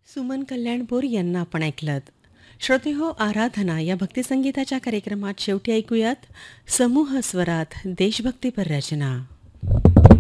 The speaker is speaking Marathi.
सुमन कल्याणपूर यांना आपण ऐकलत. श्रोते हो, आराधना या भक्तिसंगीताच्या कार्यक्रमात शेवटी ऐकूयात समूह स्वरात देशभक्तीपर रचना.